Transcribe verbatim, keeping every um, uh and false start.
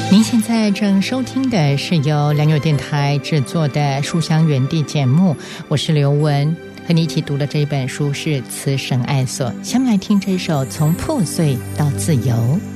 您现在正收听的是由良友电台制作的《书香园地》节目，我是刘文，和你一起读的这一本书是《慈神爱所》。下面来听这首《从破碎到自由》。